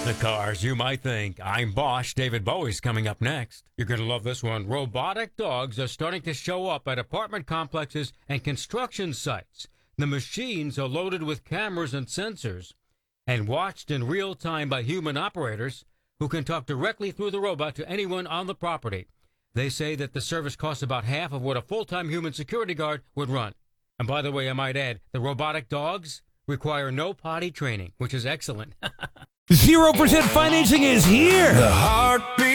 The cars you might think. I'm Bosch. David Bowie's coming up next. You're going to love this one. Robotic dogs are starting to show up at apartment complexes and construction sites. The machines are loaded with cameras and sensors and watched in real time by human operators who can talk directly through the robot to anyone on the property. They say that the service costs about half of what a full-time human security guard would run. And by the way, I might add, the robotic dogs require no potty training, which is excellent. 0% financing is here. The heartbeat.